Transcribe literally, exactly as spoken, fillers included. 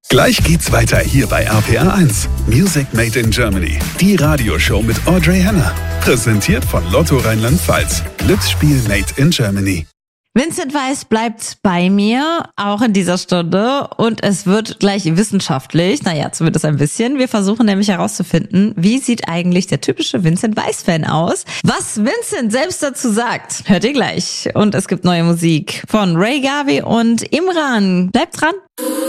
Gleich geht's weiter hier bei R P R eins. Music Made in Germany. Die Radioshow mit Audrey Henner. Präsentiert von Lotto Rheinland-Pfalz. Glücksspiel Made in Germany. Vincent Weiss bleibt bei mir, auch in dieser Stunde. Und es wird gleich wissenschaftlich. Naja, zumindest ein bisschen. Wir versuchen nämlich herauszufinden, wie sieht eigentlich der typische Vincent Weiss-Fan aus? Was Vincent selbst dazu sagt, hört ihr gleich. Und es gibt neue Musik von Ray Garvey und Imran. Bleibt dran.